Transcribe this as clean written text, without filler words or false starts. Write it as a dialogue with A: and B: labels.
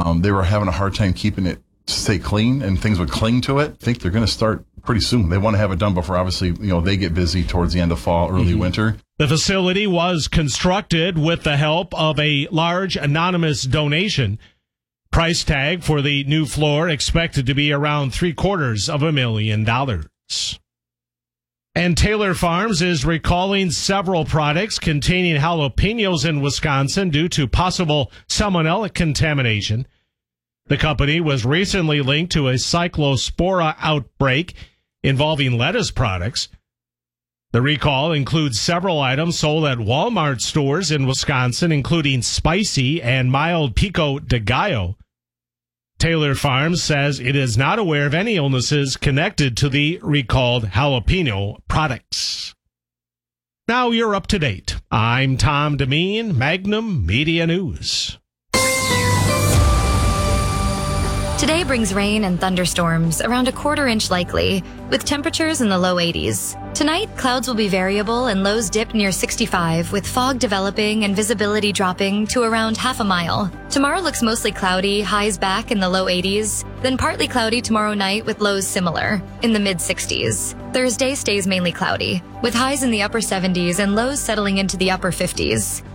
A: They were having a hard time keeping it to stay clean, and things would cling to it. I think they're going to start pretty soon. They want to have it done before, obviously, they get busy towards the end of fall, early winter.
B: The facility was constructed with the help of a large anonymous donation. Price tag for the new floor expected to be around $750,000. And Taylor Farms is recalling several products containing jalapenos in Wisconsin due to possible salmonella contamination. The company was recently linked to a cyclospora outbreak involving lettuce products. The recall includes several items sold at Walmart stores in Wisconsin, including spicy and mild pico de gallo. Taylor Farms says it is not aware of any illnesses connected to the recalled jalapeno products. Now you're up to date. I'm Tom Demeen, Magnum Media News.
C: Today brings rain and thunderstorms, around a quarter-inch likely, with temperatures in the low 80s. Tonight, clouds will be variable and lows dip near 65, with fog developing and visibility dropping to around half a mile. Tomorrow looks mostly cloudy, highs back in the low 80s, then partly cloudy tomorrow night with lows similar, in the mid-60s. Thursday stays mainly cloudy, with highs in the upper 70s and lows settling into the upper 50s.